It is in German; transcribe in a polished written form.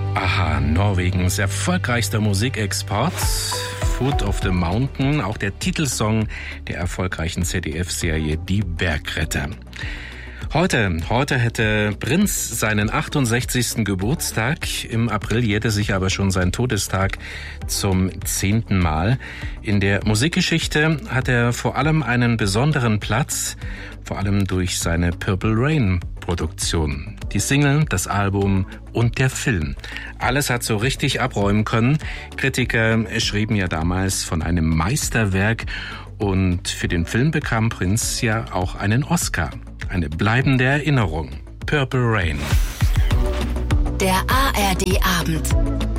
Aha, Norwegens erfolgreichster Musikexport. Foot of the Mountain, auch der Titelsong der erfolgreichen ZDF-Serie Die Bergretter. Heute hätte Prince seinen 68. Geburtstag. Im April jährte sich aber schon sein Todestag zum 10. Mal. In der Musikgeschichte hat er vor allem einen besonderen Platz, vor allem durch seine Purple Rain Produktion. Die Single, das Album und der Film. Alles hat so richtig abräumen können. Kritiker schrieben ja damals von einem Meisterwerk und für den Film bekam Prince ja auch einen Oscar. Eine bleibende Erinnerung. Purple Rain. Der ARD-Abend.